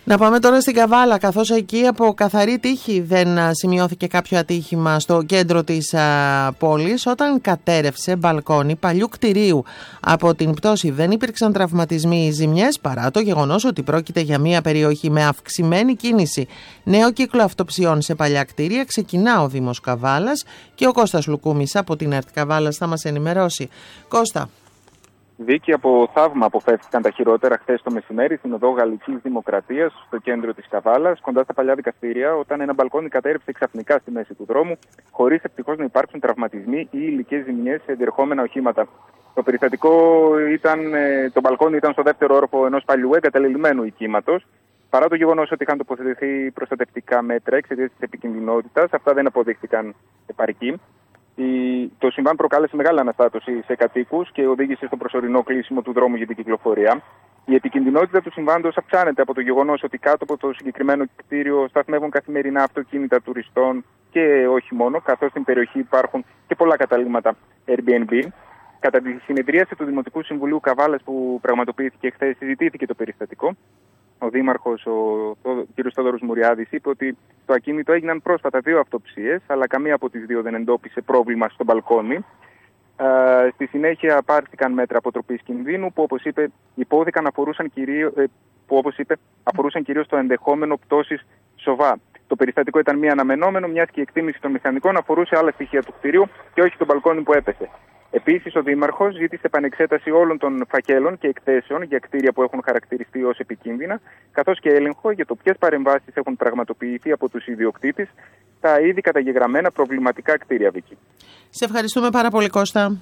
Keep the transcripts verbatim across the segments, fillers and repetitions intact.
Να πάμε τώρα στην Καβάλα, καθώς εκεί από καθαρή τύχη δεν σημειώθηκε κάποιο ατύχημα στο κέντρο της α, πόλης. Όταν κατέρευσε μπαλκόνι παλιού κτηρίου από την πτώση, δεν υπήρξαν τραυματισμοί ή ζημιές, παρά το γεγονός ότι πρόκειται για μια περιοχή με αυξημένη κίνηση. Νέο κύκλο αυτοψιών σε παλιά κτίρια ξεκινά ο Δήμος Καβάλας και ο Κώστας Λουκούμης από την ΕΡΤ Καβάλας θα μας ενημερώσει. Κώστα. Δίκη από θαύμα αποφεύθηκαν τα χειρότερα χθες το μεσημέρι στην οδό Γαλλικής Δημοκρατίας, στο κέντρο της Καβάλας, κοντά στα παλιά δικαστήρια, όταν ένα μπαλκόνι κατέρευσε ξαφνικά στη μέση του δρόμου, χωρίς ευτυχώς να υπάρξουν τραυματισμοί ή υλικές ζημιές σε ενδερχόμενα οχήματα. Το περιστατικό ήταν, το μπαλκόνι ήταν στο δεύτερο όροφο ενός παλιού εγκαταλελειμμένου οικίματος. Παρά το γεγονός ότι είχαν τοποθετηθεί προστατευτικά μέτρα εξαιτίας της επικινδυνότητας, αυτά δεν αποδείχθηκαν επαρκή. Το συμβάν προκάλεσε μεγάλη αναστάτωση σε κατοίκους και οδήγησε στο προσωρινό κλείσιμο του δρόμου για την κυκλοφορία. Η επικινδυνότητα του συμβάντος αυξάνεται από το γεγονός ότι κάτω από το συγκεκριμένο κτίριο σταθμεύουν καθημερινά αυτοκίνητα τουριστών και όχι μόνο, καθώς στην περιοχή υπάρχουν και πολλά καταλύγματα Airbnb. Κατά τη συνεδρίαση του Δημοτικού Συμβουλίου Καβάλας που πραγματοποιήθηκε χθες, συζητήθηκε το περιστατικό. Ο Δήμαρχος, ο κ. Θόδωρος Μουριάδης, είπε ότι στο ακίνητο έγιναν πρόσφατα δύο αυτοψίες, αλλά καμία από τις δύο δεν εντόπισε πρόβλημα στο μπαλκόνι. Ε, στη συνέχεια πάρθηκαν μέτρα αποτροπής κινδύνου που, όπως είπε, υπόθηκαν αφορούσαν κυρίως, ε, που, όπως είπε, αφορούσαν κυρίως το ενδεχόμενο πτώσης σοβά. Το περιστατικό ήταν μη αναμενόμενο, μιας και η εκτίμηση των μηχανικών αφορούσε άλλα στοιχεία του κτηρίου και όχι το μπαλκόνι που έπεσε. Επίσης, ο Δήμαρχος ζήτησε επανεξέταση όλων των φακέλων και εκθέσεων για κτίρια που έχουν χαρακτηριστεί ως επικίνδυνα, καθώς και έλεγχο για το ποιες παρεμβάσεις έχουν πραγματοποιηθεί από τους ιδιοκτήτες στα ήδη καταγεγραμμένα προβληματικά κτίρια, Βίκη. Σε ευχαριστούμε πάρα πολύ, Κώστα.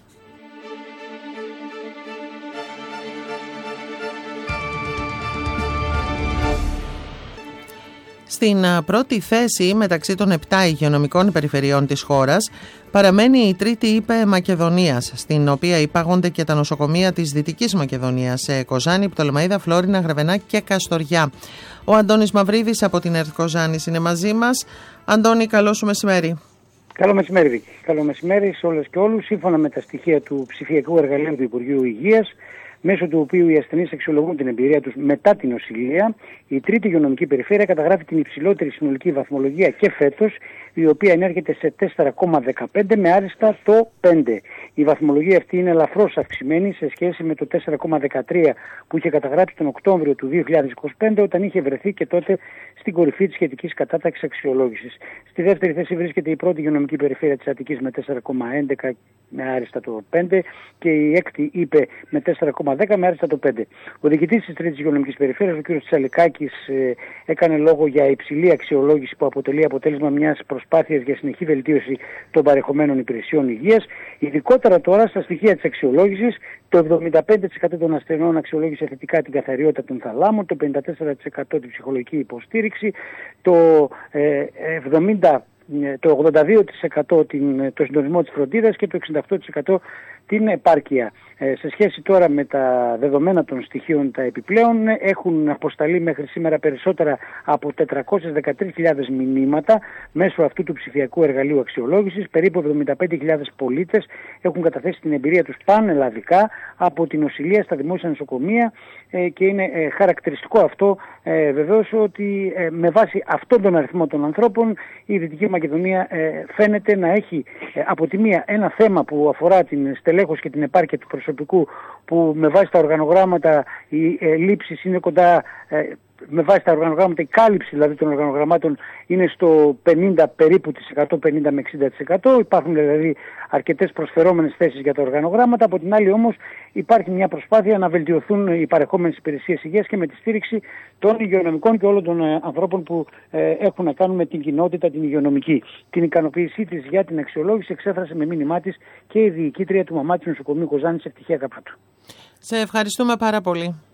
Στην πρώτη θέση μεταξύ των επτά υγειονομικών περιφερειών της χώρας παραμένει η τρίτη ΥΠΕ Μακεδονίας, στην οποία υπάγονται και τα νοσοκομεία της Δυτικής Μακεδονίας σε Κοζάνη, Πτολεμαΐδα, Φλόρινα, Γραβενά και Καστοριά. Ο Αντώνης Μαυρίδης από την ΕΡΤ Κοζάνης είναι μαζί μας. Αντώνη, καλό σου μεσημέρι. Καλό μεσημέρι, Βίκη. Καλό μεσημέρι σε όλες και όλους. Σύμφωνα με τα στοιχεία του ψηφιακού εργαλείου του Υπουργείου Υγείας, μέσω του οποίου οι ασθενείς αξιολογούν την εμπειρία τους μετά την νοσηλεία, η τρίτη υγειονομική περιφέρεια καταγράφει την υψηλότερη συνολική βαθμολογία και φέτος, η οποία ενέρχεται σε τέσσερα κόμμα δεκαπέντε με άριστα το πέντε. Η βαθμολογία αυτή είναι ελαφρώς αυξημένη σε σχέση με το τέσσερα κόμμα δεκατρία που είχε καταγράψει τον Οκτώβριο του δύο χιλιάδες είκοσι πέντε, όταν είχε βρεθεί και τότε στην κορυφή της σχετικής κατάταξης αξιολόγησης. Στη δεύτερη θέση βρίσκεται η πρώτη υγειονομική περιφέρεια της Αττικής με τέσσερα κόμμα έντεκα με άριστα το πέντε και η έκτη ΥΠΕ με τέσσερα κόμμα δέκα με άριστα το πέντε. Ο διοικητής της τρίτης υγειονομικής περιφέρειας, ο κ. Τσαλικάκης, ε, έκανε λόγο για υψηλή αξιολόγηση που αποτελεί αποτέλεσμα μιας προσπάθειας για συνεχή βελτίωση των παρεχομένων υπηρεσιών υγείας. Ειδικότερα τώρα στα στοιχεία της αξιολόγησης, το εβδομήντα πέντε τοις εκατό των ασθενών αξιολόγησε θετικά την καθαριότητα των θαλάμων, το πενήντα τέσσερα τοις εκατό την ψυχολογική υποστήριξη, το ε, εβδομήντα το ογδόντα δύο τοις εκατό την, το συντονισμό της φροντίδας και το εξήντα οκτώ τοις εκατό την επάρκεια. Ε, σε σχέση τώρα με τα δεδομένα των στοιχείων τα επιπλέον, έχουν αποσταλεί μέχρι σήμερα περισσότερα από τετρακόσιες δεκατρείς χιλιάδες μηνύματα μέσω αυτού του ψηφιακού εργαλείου αξιολόγησης. Περίπου εβδομήντα πέντε χιλιάδες πολίτες έχουν καταθέσει την εμπειρία τους πανελλαδικά από την νοσηλεία στα δημόσια νοσοκομεία ε, και είναι ε, χαρακτηριστικό αυτό ε, βεβαίως ότι ε, με βάση αυτόν τον αριθμό των ανθρώπων η Δυτική Μακεδονία ε, φαίνεται να έχει ε, από τη μία ένα θέμα που αφορά την στελέχωση και την επάρκεια του προσωπικού, που με βάση τα οργανογράμματα οι ε, λήψεις είναι κοντά, ε, με βάση τα οργανογράμματα η κάλυψη δηλαδή των οργανογραμμάτων είναι στο πενήντα περίπου της εκατό, πενήντα με εξήντα τοις εκατό. Υπάρχουν δηλαδή αρκετές προσφερόμενες θέσεις για τα οργανογράμματα. Από την άλλη όμως υπάρχει μια προσπάθεια να βελτιωθούν οι παρεχόμενες υπηρεσίες υγείας και με τη στήριξη των υγειονομικών και όλων των ε, ανθρώπων που ε, έχουν να κάνουν με την κοινότητα την υγειονομική. Την ικανοποίησή της για την αξιολόγηση εξέφρασε με μήνυμά της και η διοικήτρια του Μαμάτι Νοσοκομείου Κοζάνης, Ευτυχία Καπάτου. Σε ευχαριστούμε πάρα πολύ.